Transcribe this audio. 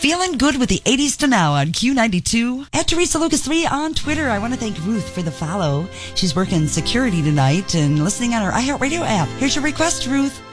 Feeling good with the 80s to now on Q92. At Teresa Lucas 3 on Twitter. I want to thank Ruth for the follow. She's working security tonight and listening on our iHeartRadio app. Here's your request, Ruth.